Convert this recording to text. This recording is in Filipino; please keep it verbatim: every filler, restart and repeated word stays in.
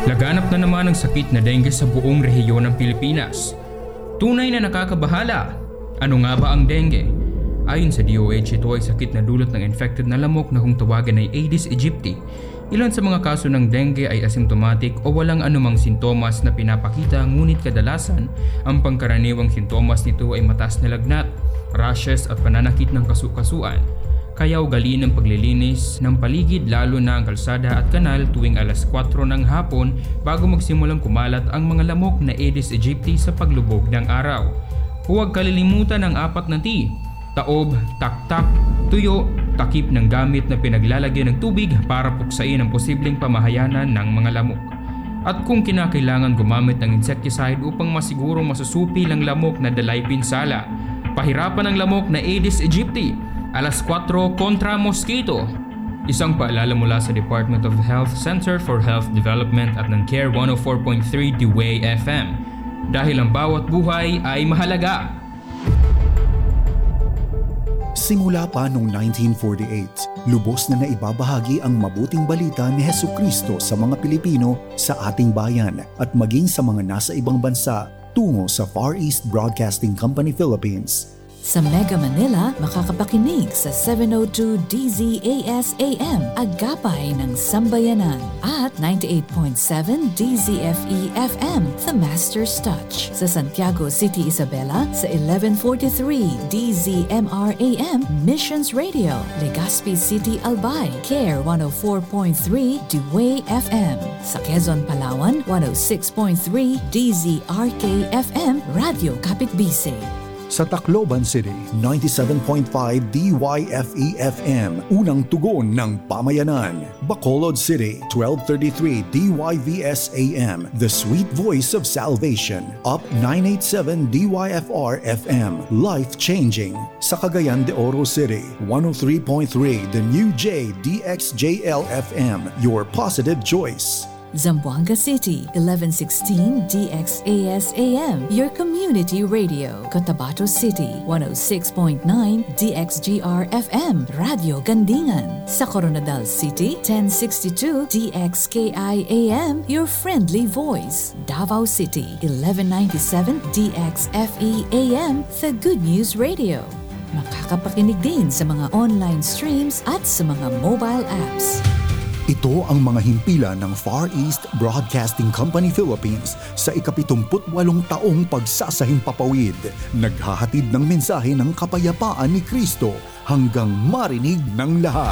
Laganap na naman ang sakit na dengue sa buong rehiyon ng Pilipinas. Tunay na nakakabahala. Ano nga ba ang dengue? Ayon sa D O H, ito ay sakit na dulot ng infected na lamok na kung tawagan ay Aedes aegypti. Ilan sa mga kaso ng dengue ay asymptomatic o walang anumang sintomas na pinapakita, ngunit kadalasan ang pangkaraniwang sintomas nito ay mataas na lagnat, rashes at pananakit ng kasukasuan. Kaya ugaliin ang paglilinis ng paligid lalo na ang kalsada at kanal tuwing alas kwatro ng hapon bago magsimulang kumalat ang mga lamok na Aedes aegypti sa paglubog ng araw. Huwag kalilimutan ang apat na T: taob, taktak, tuyo, takip ng gamit na pinaglalagyan ng tubig para puksain ang posibleng pamahayanan ng mga lamok. At kung kinakailangan gumamit ng insecticide upang masigurong masusupi ang lamok na dalay pinsala, pahirapan ang lamok na Aedes aegypti. Alas kwatro kontra mosquito. Isang paalala mula sa Department of Health, Center for Health Development at ng Care one oh four point three D-Way F M. Dahil ang bawat buhay ay mahalaga. Simula pa noong nineteen forty-eight, lubos na naibabahagi ang mabuting balita ni Hesukristo sa mga Pilipino sa ating bayan at maging sa mga nasa ibang bansa tungo sa Far East Broadcasting Company Philippines. Sa Mega Manila, makakapakinig sa seven oh two D Z A S A M, Agapay ng Sambayanan, at ninety-eight point seven D Z F E F M, The Master's Touch. Sa Santiago City, Isabela, sa eleven forty-three D Z M R A M, Missions Radio. Legazpi City, Albay, Care one oh four point three D-Way F M. Sa Quezon, Palawan, one oh six point three D Z R K F M, Radio Kapitbisay. Sa Tacloban City, ninety-seven point five D Y F E F M, unang tugon ng pamayanan. Bacolod City, twelve thirty-three D Y V S A M, the sweet voice of salvation. Up nine eighty-seven D Y F R F M, life-changing. Sa Cagayan de Oro City, one oh three point three The New J D X J L F M, your positive choice. Zamboanga City, eleven sixteen D X A S A M, your community radio. Cotabato City, one oh six point nine D X G R F M, Radio Gandingan. Sa Coronadal City, ten sixty-two D X K I A M, your friendly voice. Davao City, eleven ninety-seven D X F E A M, The Good News Radio. Makakapakinig din sa mga online streams at sa mga mobile apps. Ito ang mga himpilan ng Far East Broadcasting Company Philippines sa ikapitumput walong taong pagsasahimpapawid. Naghahatid ng mensahe ng kapayapaan ni Kristo hanggang marinig ng lahat.